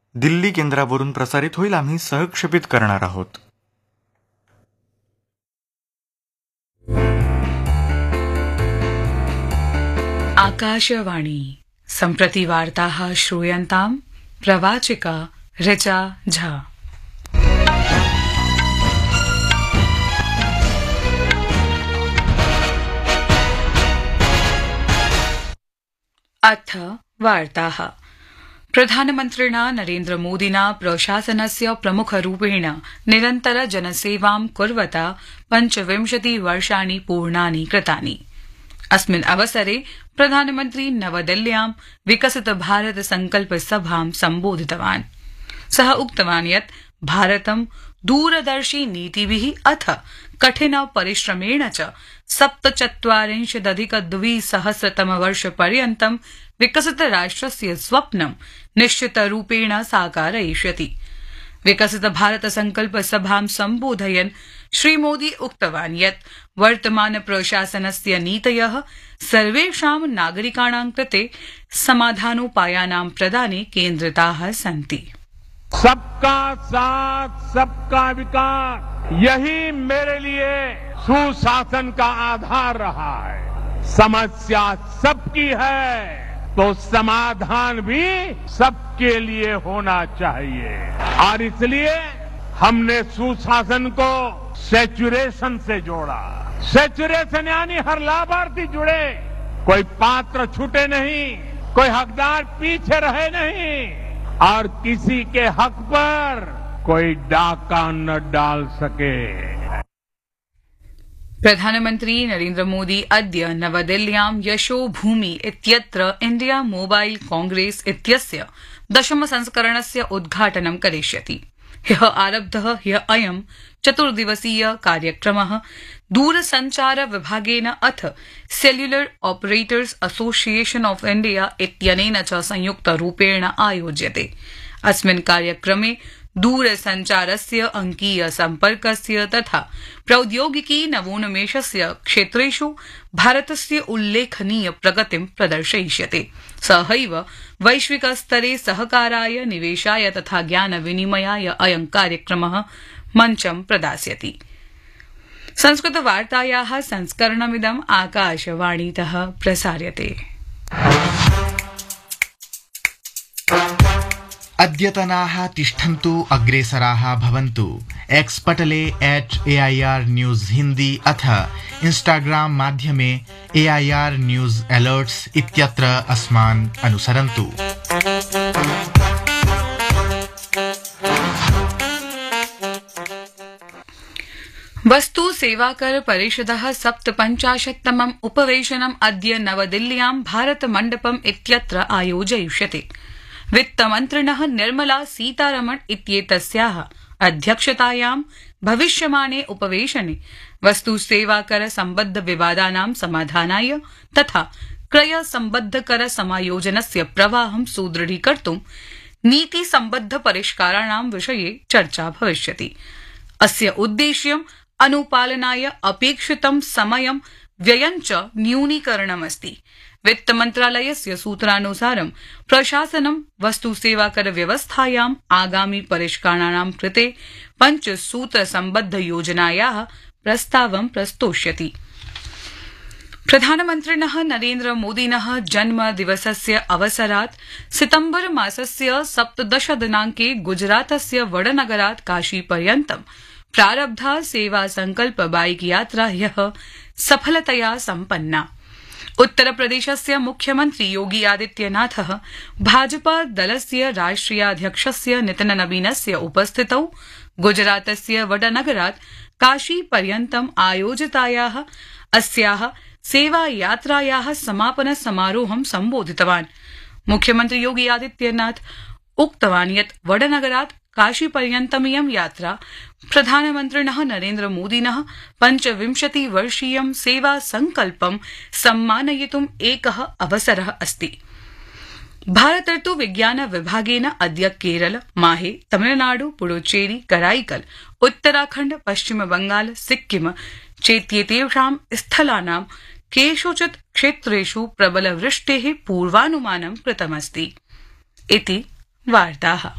दिल्ली केंद्रावरून प्रसारित होईल. आम्ही सहक्षेपित करणार आहोत. आकाशवाणी सम्प्रति वार्ताः श्रूयन्ताम्. प्रवाचिका ऋचा झा. अथ वार्ताः. प्रधानमन्त्रिणा नरेन्द्र मोदिना प्रशासनस्य प्रमुखरूपेण निरन्तर जनसेवां कुर्वता 25 वर्षाणि पूर्णानि कृतानि. अस्मिन् अवसरे प्रधानमन्त्री नवदिल्ल्यां विकसित भारत संकल्प सभां सम्बोधितवान्. सः उक्तवान् यत् भारतं दूरदर्शी नीतिभिः अथ कठिन परिश्रमेण च 47,200 विकसित राष्ट्रस्य स्वप्नं निश्चितरूपेण साकारयिष्यति. विकसित भारत संकल्प सभां सम्बोधयन् श्रीमोदी उक्तवान् यत् वर्तमान प्रशासनस्य नीतयः सर्वेषां नागरिकाणां कृते समाधानोपायानां प्रदाने केन्द्रिताः सन्ति. सबका साथ सबका विकास, यही मेरे लिए सुशासन का आधार रहा है. समस्या सबकी है तो समाधान भी सबके लिए होना चाहिए. और इसलिए हमने सुशासन को सैचुरेशन से जोड़ा. सैचुरेशन यानी हर लाभार्थी जुड़े, कोई पात्र छूटे नहीं, कोई हकदार पीछे रहे नहीं और किसी के हक पर कोई डाका न डाल सके. प्रधानमन्त्री नरेन्द्र मोदी अद्य नवदिल्ल्यां यशोभूमि इत्यत्र इंडिया मोबाइल कांग्रेस इत्यस्य 10 संस्करणस्य उद्घाटनं करिष्यति. ह्यः आरब्धः अयं 4 दिवसीय कार्यक्रमः दूरसञ्चार विभागेन अथ cellular operators association of India इत्यनेन च संयुक्तरूपेण आयोज्यते. अस्मिन् कार्यक्रमे दूरसञ्चारस्य अंकीय सम्पर्कस्य तथा प्रौद्योगिकी नवोन्मेषस्य क्षेत्रेषु भारतस्य उल्लेखनीय प्रगतिं प्रदर्शयिष्यते. सहैव वैश्विक स्तरे सहकाराय, निवेशाय तथा ज्ञान विनिमयाय अयं कार्यक्रमः मञ्चं प्रदास्यति. संस्कृत वार्तायाः संस्करणमिदम् आकाशवाणीतः प्रसार्यते. अद्यतनाः तिष्ठन्तु, अग्रेसराः भवन्तु. एक्स पटले @AIR न्यूज हिंदी अथ इंस्टाग्राम माध्यमे AIR न्यूज अलर्ट्स इत्यत्र अस्मान् अनुसरन्तु. वस्तु सेवाकर परिषदः 57तमम् उपवेशनम् अद्य नवदिल्ल्यां भारत मण्डपम् इत्यत्र आयोजयिष्यते. वित्तमन्त्रिणः निर्मला सीतारमण इत्येतस्याः अध्यक्षतायां भविष्यमाणे उपवेशने वस्तु सेवाकर सम्बद्ध विवादानां समाधानाय तथा क्रय सम्बद्ध कर समायोजनस्य प्रवाहं सुदृढीकर्तुं नीति सम्बद्ध परिष्काराणां विषये चर्चा भविष्यति. अस्य उद्देश्यं अनुपालनाय अपेक्षितं समयं व्ययञ्च न्यूनीकरणमस्ति. वित्तमन्त्रालयस्य सूत्रानुसारं प्रशासनं वस्तु सेवाकर व्यवस्थायाम् आगामि परिष्करणानां कृते 5 सूत्र सम्बद्ध योजनायाः प्रस्तावं प्रस्तोष्यति. प्रधानमन्त्रिणः नरेन्द्र मोदिनः जन्मदिवसस्य अवसरात् सितम्बर मासस्य 17 दिनाङ्के गुजरातस्य वडनगरात् काशीपर्यन्तं प्रारब्धा सेवा संकल्प बाइक यात्रा ह्यः सफलतया सम्पन्ना. उत्तरप्रदेशस्य मुख्यमन्त्री योगी आदित्यनाथः भाजपा दलस्य राष्ट्रियाध्यक्षस्य नितिन नवीनस्य उपस्थितौ गुजरातस्य वडनगरात् काशीपर्यन्तम् आयोजितायाः अस्याः सेवायात्रायाः समापन समारोहं सम्बोधितवान्. मुख्यमन्त्री योगी आदित्यनाथ उक्तवान् यत् वडनगरात् काशीपर्यन्तमियं यात्रा प्रधानमन्त्रिणः नरेन्द्र मोदिनः 25-वर्षीयं सेवा संकल्पं सम्मानयितुम् एकः अवसरः अस्ति. भारतर्तु विज्ञान विभागेन अद्य केरल, माहे, तमिलनाडु, पुडुचेरी, कराईकल, उत्तराखण्ड, पश्चिम बंगाल, सिक्किम चेत्येतेषां स्थलानां केषुचित् क्षेत्रेषु प्रबलवृष्टेः पूर्वानुमानं कृतमस्ति. इति वार्ताः.